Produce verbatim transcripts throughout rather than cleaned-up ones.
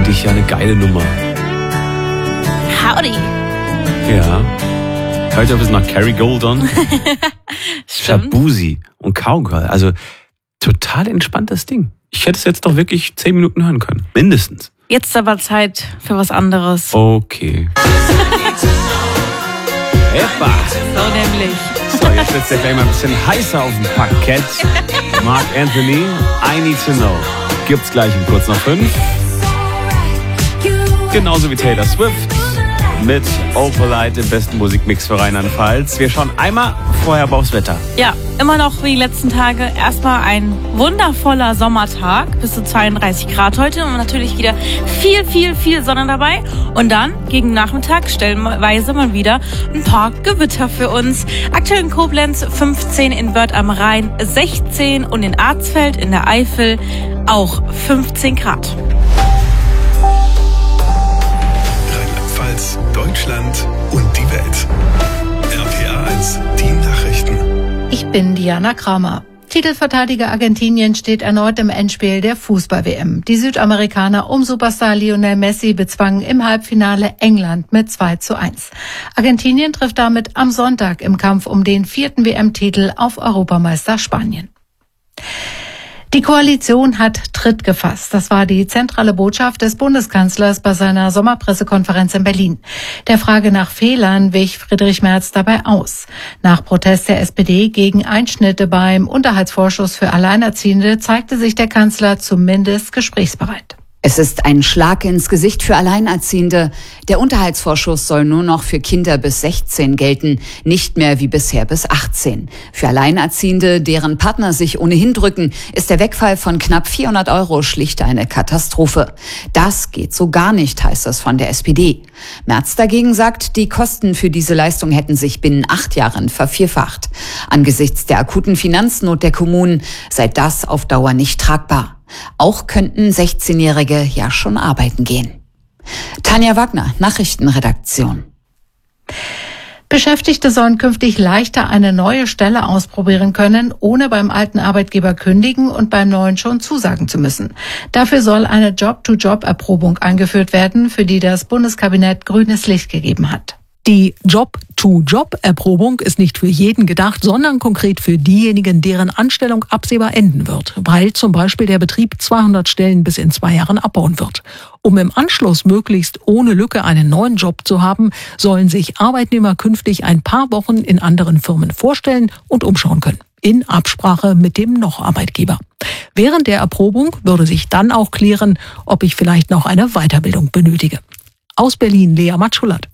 eigentlich ja eine geile Nummer. Howdy. Ja. Hört sich ein bisschen nach Carrie Gold an. Shabuzi und Cowgirl. Also total entspanntes Ding. Ich hätte es jetzt doch wirklich zehn Minuten hören können. Mindestens. Jetzt aber Zeit für was anderes. Okay. Epa. So nämlich. So, jetzt wird's ja gleich mal ein bisschen heißer auf dem Parkett. Mark Anthony, I Need to Know. Gibt's gleich um kurz nach fünf. Genauso wie Taylor Swift mit Opalite im besten Musikmix für Rheinland-Pfalz. Wir schauen einmal vorher aufs Wetter. Ja, immer noch wie die letzten Tage. Erstmal ein wundervoller Sommertag, bis zu zweiunddreißig Grad heute und natürlich wieder viel, viel, viel Sonne dabei. Und dann gegen Nachmittag stellenweise mal wieder ein paar Gewitter für uns. Aktuell in Koblenz fünfzehn, in Wörth am Rhein sechzehn und in Arzfeld in der Eifel auch fünfzehn Grad. Rheinland-Pfalz, Deutschland und die Welt. R P A eins, die Nachrichten. Ich bin Diana Kramer. Titelverteidiger Argentinien steht erneut im Endspiel der Fußball-W M. Die Südamerikaner um Superstar Lionel Messi bezwangen im Halbfinale England mit zwei zu eins. Argentinien trifft damit am Sonntag im Kampf um den vierten W M-Titel auf Europameister Spanien. Die Koalition hat Tritt gefasst. Das war die zentrale Botschaft des Bundeskanzlers bei seiner Sommerpressekonferenz in Berlin. Der Frage nach Fehlern wich Friedrich Merz dabei aus. Nach Protest der S P D gegen Einschnitte beim Unterhaltsvorschuss für Alleinerziehende zeigte sich der Kanzler zumindest gesprächsbereit. Es ist ein Schlag ins Gesicht für Alleinerziehende. Der Unterhaltsvorschuss soll nur noch für Kinder bis sechzehn gelten, nicht mehr wie bisher bis achtzehn. Für Alleinerziehende, deren Partner sich ohnehin drücken, ist der Wegfall von knapp vierhundert Euro schlicht eine Katastrophe. Das geht so gar nicht, heißt es von der S P D. Merz dagegen sagt, die Kosten für diese Leistung hätten sich binnen acht Jahren vervierfacht. Angesichts der akuten Finanznot der Kommunen sei das auf Dauer nicht tragbar. Auch könnten sechzehnjährige ja schon arbeiten gehen. Tanja Wagner, Nachrichtenredaktion. Beschäftigte sollen künftig leichter eine neue Stelle ausprobieren können, ohne beim alten Arbeitgeber kündigen und beim neuen schon zusagen zu müssen. Dafür soll eine Job-to-Job-Erprobung eingeführt werden, für die das Bundeskabinett grünes Licht gegeben hat. Die Job-to-Job-Erprobung ist nicht für jeden gedacht, sondern konkret für diejenigen, deren Anstellung absehbar enden wird, weil zum Beispiel der Betrieb zweihundert Stellen bis in zwei Jahren abbauen wird. Um im Anschluss möglichst ohne Lücke einen neuen Job zu haben, sollen sich Arbeitnehmer künftig ein paar Wochen in anderen Firmen vorstellen und umschauen können, in Absprache mit dem Noch-Arbeitgeber. Während der Erprobung würde sich dann auch klären, ob ich vielleicht noch eine Weiterbildung benötige. Aus Berlin, Lea Matschulat.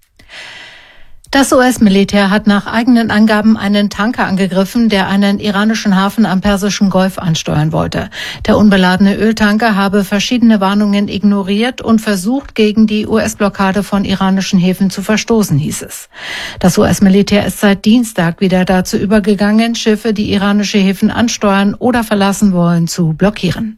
Das U S-Militär hat nach eigenen Angaben einen Tanker angegriffen, der einen iranischen Hafen am Persischen Golf ansteuern wollte. Der unbeladene Öltanker habe verschiedene Warnungen ignoriert und versucht, gegen die U S-Blockade von iranischen Häfen zu verstoßen, hieß es. Das U S-Militär ist seit Dienstag wieder dazu übergegangen, Schiffe, die iranische Häfen ansteuern oder verlassen wollen, zu blockieren.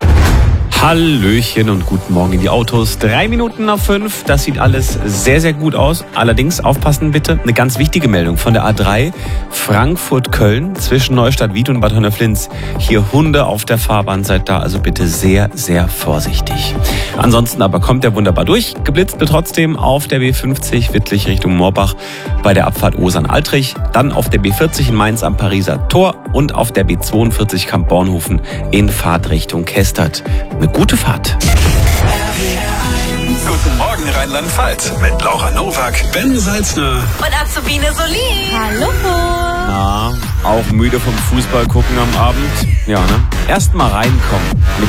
Hallöchen und guten Morgen in die Autos. Drei Minuten nach fünf, das sieht alles sehr, sehr gut aus. Allerdings, aufpassen bitte, eine ganz wichtige Meldung von der A drei Frankfurt-Köln zwischen Neustadt-Wied und Bad Honnef-Linz. Hier Hunde auf der Fahrbahn, seid da also bitte sehr, sehr vorsichtig. Ansonsten aber kommt der wunderbar durch. Geblitzt wird trotzdem auf der B fünfzig Wittlich Richtung Moorbach bei der Abfahrt Osern-Altrich, dann auf der B vierzig in Mainz am Pariser Tor und auf der B zweiundvierzig Kamp-Bornhofen in Fahrtrichtung Kestert. Eine gute Fahrt. Guten Morgen Rheinland-Pfalz mit Laura Nowak, Ben Salzner Und Azubine Solin. Hallo. Na, auch müde vom Fußball gucken am Abend? Ja, ne? Erst mal reinkommen mit